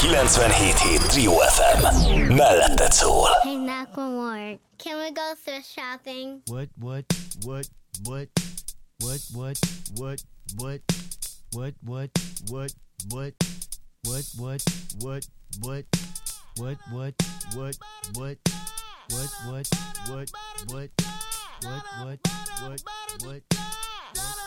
97.7 Trio FM. Melletted szól. Hey, knock one more. Can we go thrift shopping? What?